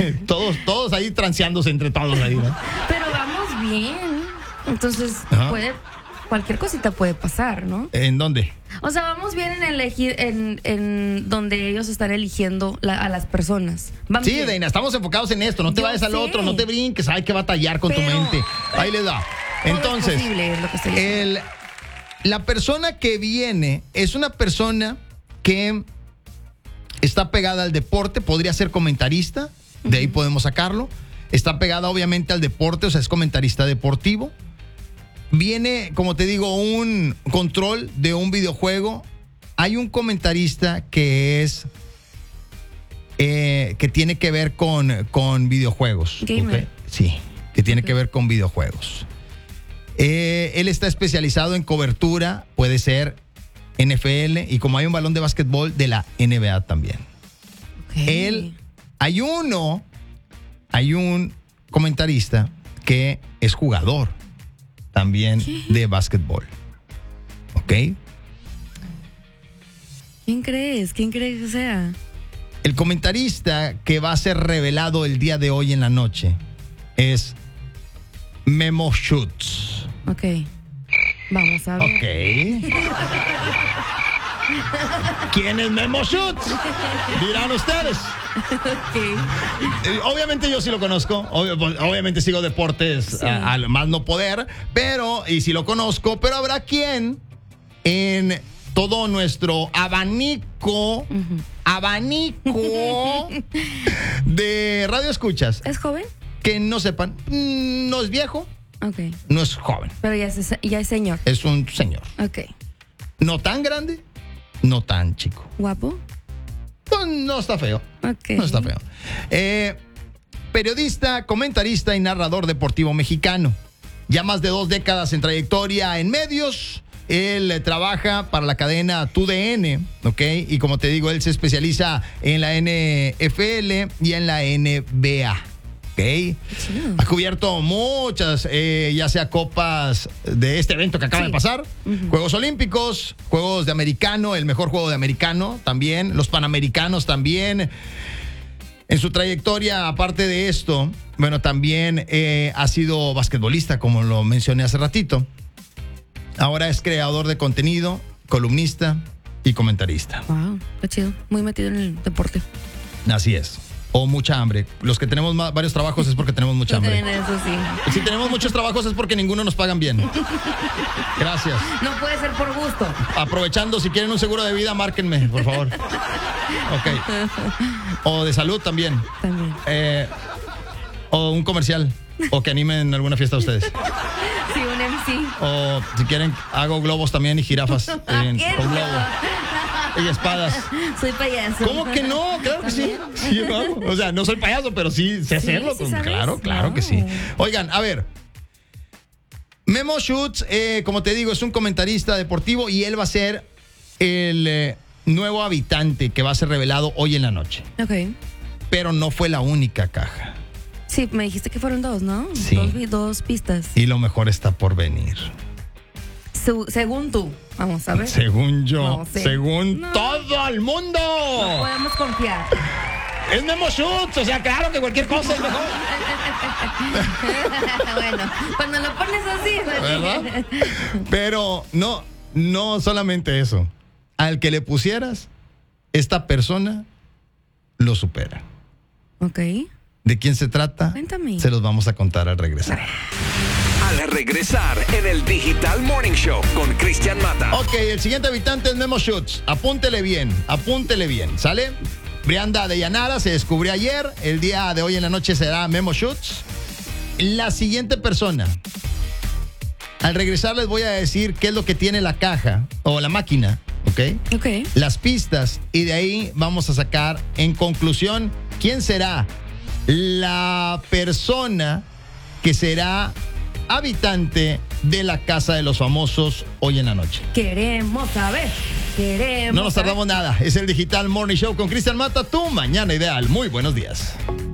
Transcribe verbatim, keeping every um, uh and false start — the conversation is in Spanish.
todos, todos ahí transeándose entre todos ahí, ¿no? Pero vamos bien. Entonces, Ajá. puede, cualquier cosita puede pasar, ¿no? ¿En dónde? O sea, vamos bien en elegir, en, en donde ellos están eligiendo la- a las personas. Vamos Sí, bien. Deina, estamos enfocados en esto. No te Yo vayas al sé. otro, no te brinques. Hay que batallar con Pero- tu mente. Ahí le da. Todo Entonces, es posible, es lo que estoy diciendo. el, la persona que viene es una persona que está pegada al deporte, podría ser comentarista, de ahí podemos sacarlo. Está pegada obviamente al deporte, o sea, es comentarista deportivo. Viene, como te digo, un control de un videojuego. Hay un comentarista que es eh, que tiene que ver con, con videojuegos. Gamer. ¿Ok? Sí, que tiene Ok. que ver con videojuegos. Eh, él está especializado en cobertura, puede ser N F L, y como hay un balón de básquetbol, de la N B A también. Ok. Él, hay uno, hay un comentarista que es jugador también de básquetbol. ¿Ok? ¿Quién crees? ¿Quién crees que sea? El comentarista que va a ser revelado el día de hoy en la noche es Memo Schutz. Ok. Vamos a ver. Ok. ¿Quién es Memo Schutz? Dirán ustedes. Ok. Eh, Obviamente yo sí lo conozco, Ob- obviamente sigo deportes Sí. a- al más no poder, pero, y sí lo conozco, pero habrá quien en todo nuestro abanico, abanico de radio escuchas, ¿Es joven? que no sepan, mm, no es viejo, Ok. no es joven, Pero ya es, ya es señor. es un señor, Ok. no tan grande, no tan chico. ¿Guapo? No, no está feo. Ok. No está feo. Eh, periodista, comentarista y narrador deportivo mexicano. Ya más de dos décadas en trayectoria en medios. Él eh, trabaja para la cadena T U D N, ¿ok? Y como te digo, él se especializa en la N F L y en la N B A. ¿Ok? chido. Ha cubierto muchas, eh, ya sea copas de este evento que acaba Sí. de pasar, Juegos Olímpicos, Juegos de Americano, el mejor juego de Americano también, los Panamericanos también. En su trayectoria, aparte de esto, bueno, también eh, ha sido basquetbolista, como lo mencioné hace ratito. Ahora es creador de contenido, columnista y comentarista. Wow, qué chido. Muy metido en el deporte. Así es. O mucha hambre. Los que tenemos ma- varios trabajos es porque tenemos mucha hambre. En eso sí. Y si tenemos muchos trabajos es porque ninguno nos pagan bien. Gracias. No puede ser por gusto. Aprovechando, si quieren un seguro de vida, márquenme, por favor. Ok. O de salud también. También. Eh, o un comercial. O que animen alguna fiesta a ustedes. Sí, un M C. O si quieren, hago globos también y jirafas en- ¿Qué? con globo. Y espadas. Soy payaso. ¿Cómo que no? Claro que sí. Sí, yo lo hago. O sea, no soy payaso, pero sí sé Sí, hacerlo. sí sabes. Claro, claro que sí. Wow. Oigan, a ver. Memo Schutz, eh, como te digo, es un comentarista deportivo y él va a ser el eh, nuevo habitante que va a ser revelado hoy en la noche. Ok. Pero no fue la única caja. Sí, me dijiste que fueron dos, ¿no? Sí. Dos, vi- dos pistas. Y lo mejor está por venir. Su- según tú. Vamos a ver. Según yo, No sé. según No. todo el mundo. No podemos confiar. Es Memo Schutz, o sea, claro que cualquier cosa es mejor. Bueno, cuando lo pones así, ¿Verdad? Pero no, no solamente eso. Al que le pusieras, esta persona lo supera. Ok. ¿De quién se trata? Cuéntame. Se los vamos a contar al regresar. Al regresar en el Digital Morning Show con Cristian Mata. Ok, el siguiente habitante es Memo Schutz. Apúntele bien, apúntele bien, ¿sale? Brianda de Llanara se descubrió ayer. El día de hoy en la noche será Memo Schutz. La siguiente persona. Al regresar les voy a decir qué es lo que tiene la caja o la máquina, ¿ok? Ok. Las pistas y de ahí vamos a sacar en conclusión quién será la persona que será habitante de la Casa de los Famosos hoy en la noche. Queremos saber. Queremos No nos saber. tardamos nada. Es el Digital Morning Show con Cristian Mata, tu mañana ideal. Muy buenos días.